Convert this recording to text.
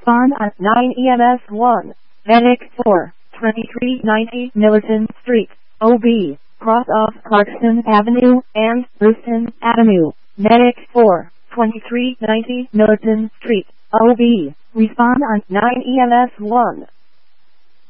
Respond on 9 EMS 1. Medic 4, 2390 Milton Street, OB, cross off Clarkson Avenue and Brewston Avenue. Medic 4, 2390 Milton Street, OB. Respond on 9 EMS 1.